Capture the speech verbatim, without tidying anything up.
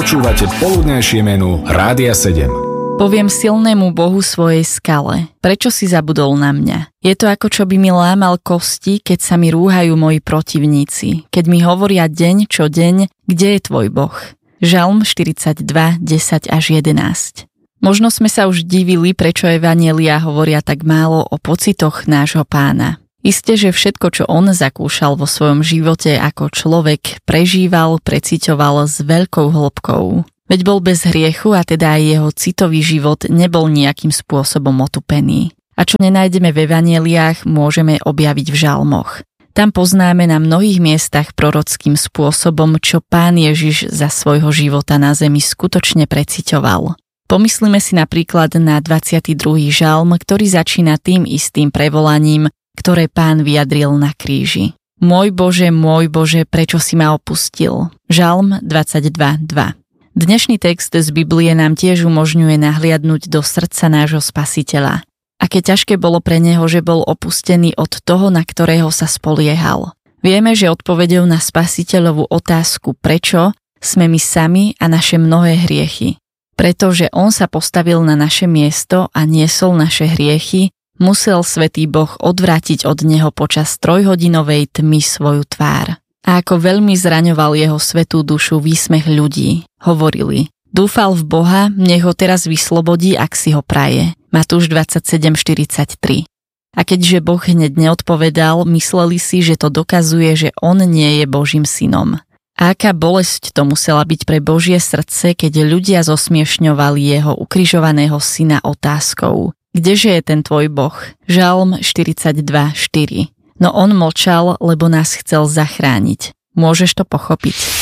Počúvate poludnejšie menu Rádia sedem. Poviem silnému Bohu svojej skale, prečo si zabudol na mňa? Je to ako čo by mi lámal kosti, keď sa mi rúhajú moji protivníci, keď mi hovoria deň čo deň, kde je tvoj Boh? Žalm štyridsaťdva, desať až jedenásť. Možno sme sa už divili, prečo evanjelia hovoria tak málo o pocitoch nášho Pána. Isté, že všetko, čo on zakúšal vo svojom živote ako človek, prežíval, preciťoval s veľkou hĺbkou. Veď bol bez hriechu a teda aj jeho citový život nebol nejakým spôsobom otupený. A čo nenájdeme v evanjeliách, môžeme objaviť v žalmoch. Tam poznáme na mnohých miestach prorockým spôsobom, čo Pán Ježiš za svojho života na zemi skutočne preciťoval. Pomyslíme si napríklad na dvadsiaty druhý žalm, ktorý začína tým istým prevolaním, ktoré Pán vyjadril na kríži. Môj Bože, môj Bože, prečo si ma opustil? Žalm dvadsaťdva dva. Dnešný text z Biblie nám tiež umožňuje nahliadnúť do srdca nášho Spasiteľa. Aké ťažké bolo pre neho, že bol opustený od toho, na ktorého sa spoliehal. Vieme, že odpoveďou na Spasiteľovú otázku prečo sme my sami a naše mnohé hriechy. Pretože on sa postavil na naše miesto a niesol naše hriechy, musel Svätý Boh odvrátiť od neho počas trojhodinovej tmy svoju tvár. A ako veľmi zraňoval jeho svätú dušu výsmech ľudí. Hovorili, dúfal v Boha, nech ho teraz vyslobodí, ak si ho praje. Matúš dvadsaťsedem štyridsaťtri. A keďže Boh hneď neodpovedal, mysleli si, že to dokazuje, že on nie je Božím synom. A aká bolesť to musela byť pre Božie srdce, keď ľudia zosmiešňovali jeho ukrižovaného syna otázkou. Kdeže je ten tvoj Boh? Žalm štyridsaťdva štyri. No on mlčal, lebo nás chcel zachrániť. Môžeš to pochopiť?